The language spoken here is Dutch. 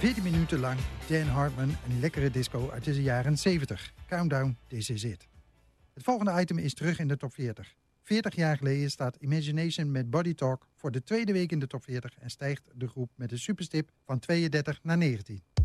14 minuten lang Dan Hartman, een lekkere disco uit de jaren 70. Countdown, this is it. Het volgende item is terug in de top 40. 40 jaar geleden staat Imagination met Body Talk voor de tweede week in de top 40 en stijgt de groep met een superstip van 32 naar 19.